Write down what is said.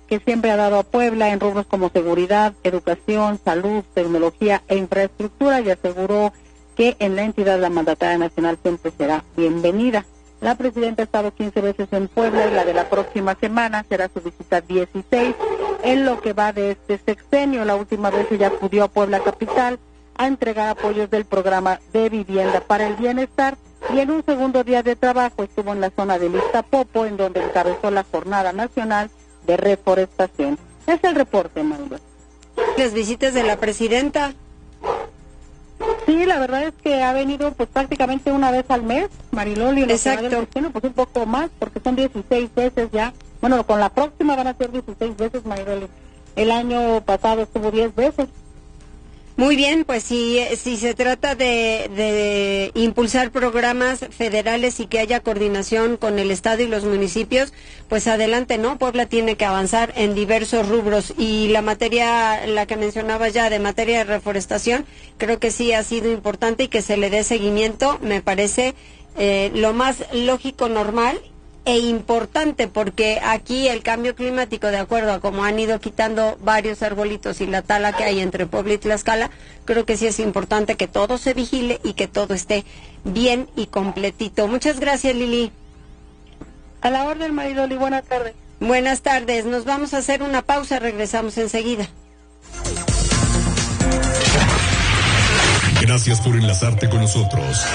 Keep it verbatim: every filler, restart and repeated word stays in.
que siempre ha dado a Puebla en rubros como seguridad, educación, salud, tecnología e infraestructura, y aseguró que en la entidad la mandataria nacional siempre será bienvenida. La presidenta ha estado quince veces en Puebla y la de la próxima semana será su visita dieciséis en lo que va de este sexenio. La última vez ella acudió a Puebla capital a entregar apoyos del programa de vivienda para el bienestar, y en un segundo día de trabajo estuvo en la zona de Ixtapopo, en donde encabezó la Jornada Nacional de Reforestación. Es el reporte, Manuel. Las visitas de la presidenta. Sí, la verdad es que ha venido pues prácticamente una vez al mes, Mariloli. Exacto. Bueno, pues un poco más, porque son dieciséis veces ya. Bueno, con la próxima van a ser dieciséis veces, Mariloli. El año pasado estuvo diez veces. Muy bien, pues si, si se trata de, de impulsar programas federales y que haya coordinación con el Estado y los municipios, pues adelante, ¿no? Puebla tiene que avanzar en diversos rubros, y la materia, la que mencionaba ya de materia de reforestación, creo que sí ha sido importante, y que se le dé seguimiento, me parece eh, lo más lógico, normal e importante, porque aquí el cambio climático, de acuerdo a cómo han ido quitando varios arbolitos y la tala que hay entre Puebla y Tlaxcala, creo que sí es importante que todo se vigile y que todo esté bien y completito. Muchas gracias, Lili. A la orden, Mariloli, buenas tardes. Buenas tardes, nos vamos a hacer una pausa, regresamos enseguida. Gracias por enlazarte con nosotros.